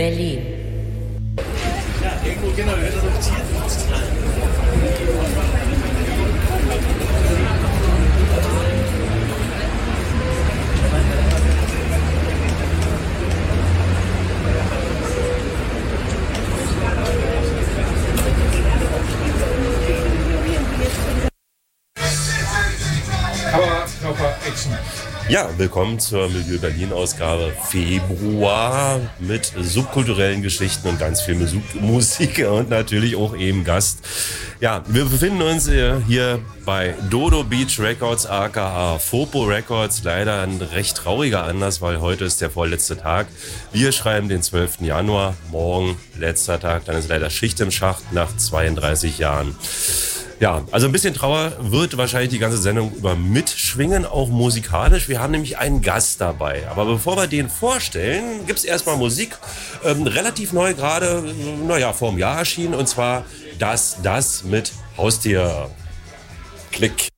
Berlin. Ja, irgendwo genau, wir werden noch Ziel austrahlen. Körper, Action. Ja, willkommen zur Milieu Berlin-Ausgabe Februar mit subkulturellen Geschichten und ganz viel Musik und natürlich auch eben Gast. Ja, wir befinden uns hier bei Dodo Beach Records, aka Fopo Records. Leider ein recht trauriger Anlass, weil heute ist der vorletzte Tag. Wir schreiben den 12. Januar, morgen letzter Tag. Dann ist leider Schicht im Schacht nach 32 Jahren. Ja, also ein bisschen Trauer wird wahrscheinlich die ganze Sendung über mitschwingen, auch musikalisch. Wir haben nämlich einen Gast dabei. Aber bevor wir den vorstellen, gibt's erstmal Musik. Relativ neu gerade, vor einem Jahr erschienen. Und zwar das mit Haustier. Klick.